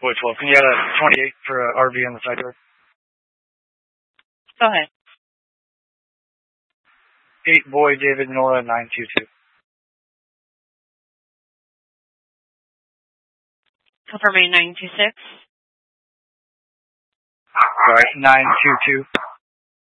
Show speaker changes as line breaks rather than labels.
Boy 12. Can you add a 28 for RV on the side door?
Go ahead.
8 Boy David Nora 922.
Confirming 926.
Alright, 922.